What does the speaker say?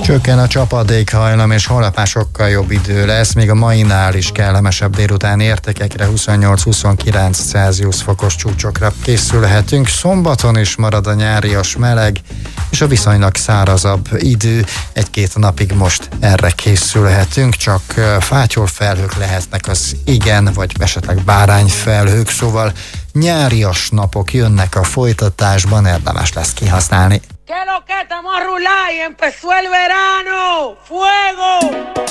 Csökken a csapadékhajlam, és holnap már sokkal jobb idő lesz, még a mainál is kellemesebb délutáni értékekre, 28-29 Celsius fokos csúcsokra készülhetünk. Szombaton is marad a nyárias meleg, és a viszonylag szárazabb idő. Egy-két napig most erre készülhetünk, csak fátyolfelhők lehetnek az igen, vagy esetleg bárányfelhők, szóval nyárias napok jönnek a folytatásban, érdemes lesz kihasználni. ¿Qué lo que estamos a rular y empezó el verano? ¡Fuego!